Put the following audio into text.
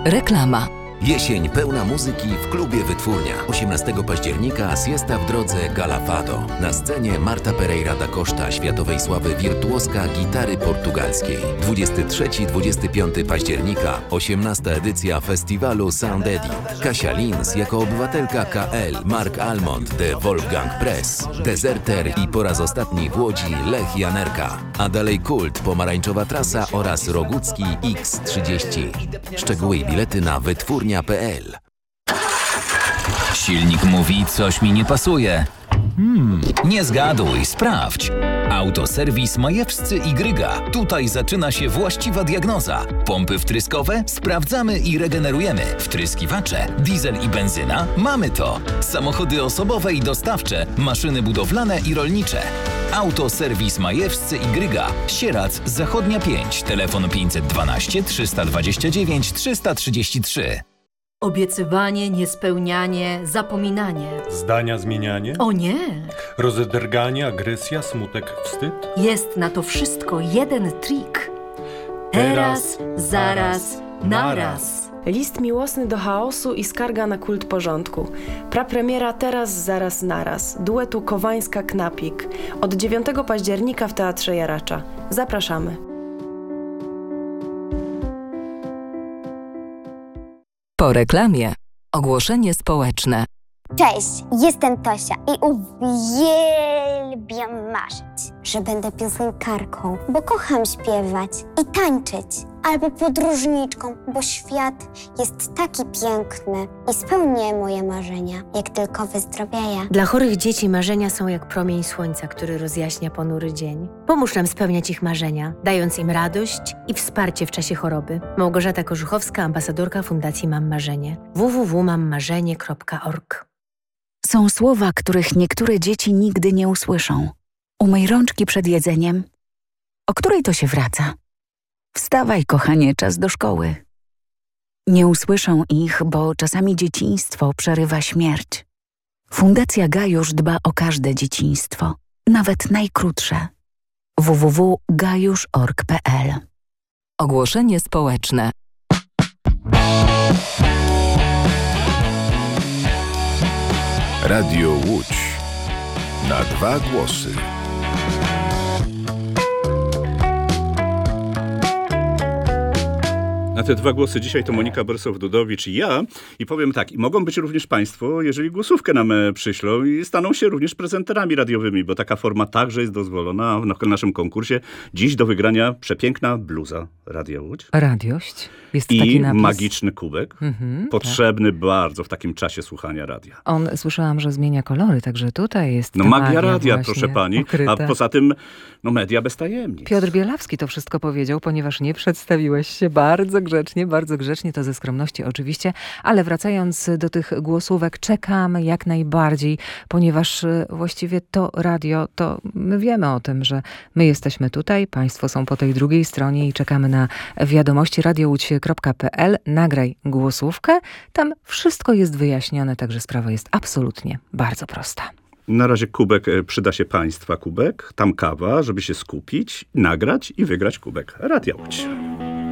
Reklama. Jesień pełna muzyki w klubie Wytwórnia. 18 października siesta w drodze Gala Fado. Na scenie Marta Pereira da Costa, światowej sławy wirtuoska gitary portugalskiej. 23-25 października 18 edycja festiwalu Sound Eddy. Kasia Lins jako obywatelka KL, Mark Almond de Wolfgang Press, Deserter i po raz ostatni w Łodzi Lech Janerka. A dalej Kult, Pomarańczowa Trasa oraz Rogucki X30. Szczegóły i bilety na wytwórnia.pl. Silnik mówi, coś mi nie pasuje. Nie zgaduj, sprawdź. Autoserwis Majewscy i Gryga. Tutaj zaczyna się właściwa diagnoza. Pompy wtryskowe? Sprawdzamy i regenerujemy. Wtryskiwacze? Diesel i benzyna? Mamy to. Samochody osobowe i dostawcze, maszyny budowlane i rolnicze. Autoserwis Majewscy i Gryga. Sierac, Zachodnia 5. Telefon 512 329 333. Obiecywanie, niespełnianie, zapominanie. Zdania zmienianie? O nie! Rozedrganie, agresja, smutek, wstyd? Jest na to wszystko jeden trik. Teraz, zaraz, naraz. List miłosny do chaosu i skarga na kult porządku. Prapremiera Teraz, zaraz, naraz. Duetu Kowańska-Knapik. Od 9 października w Teatrze Jaracza. Zapraszamy. Po reklamie. Ogłoszenie społeczne. Cześć, jestem Tosia i uwielbiam marzyć, że będę piosenkarką, bo kocham śpiewać i tańczyć. Albo podróżniczką, bo świat jest taki piękny i spełnię moje marzenia, jak tylko wyzdrowieję. Dla chorych dzieci marzenia są jak promień słońca, który rozjaśnia ponury dzień. Pomóż nam spełniać ich marzenia, dając im radość i wsparcie w czasie choroby. Małgorzata Korzuchowska, ambasadorka Fundacji Mam Marzenie. www.mammarzenie.org. Są słowa, których niektóre dzieci nigdy nie usłyszą. Umyj rączki przed jedzeniem. O której to się wraca? Wstawaj, kochanie, czas do szkoły. Nie usłyszą ich, bo czasami dzieciństwo przerywa śmierć. Fundacja Gajusz dba o każde dzieciństwo, nawet najkrótsze. www.gajusz.org.pl. Ogłoszenie społeczne. Radio Łódź. Na dwa głosy. Na te dwa głosy dzisiaj to Monika Borsow-Dudowicz i ja. I powiem tak, i mogą być również państwo, jeżeli głosówkę nam przyślą i staną się również prezenterami radiowymi, bo taka forma także jest dozwolona w naszym konkursie. Dziś do wygrania przepiękna bluza Radia Łódź. Radiość. Jest I taki napis. magiczny kubek. Potrzebny bardzo w takim czasie słuchania radia. On, słyszałam, że zmienia kolory, także tutaj jest No ta magia radia, właśnie proszę pani. ukryta. A poza tym, no media bez tajemnic. Piotr Bielawski to wszystko powiedział, ponieważ nie przedstawiłeś się bardzo grzecznie, to ze skromności oczywiście, ale wracając do tych głosówek, czekamy jak najbardziej, ponieważ właściwie to radio, to my wiemy o tym, że my jesteśmy tutaj, państwo są po tej drugiej stronie i czekamy na wiadomości radiołódź.pl. Nagraj głosówkę, tam wszystko jest wyjaśnione, także sprawa jest absolutnie bardzo prosta. Na razie kubek, przyda się państwa kubek, tam kawa, żeby się skupić, nagrać i wygrać kubek Radia Łódź.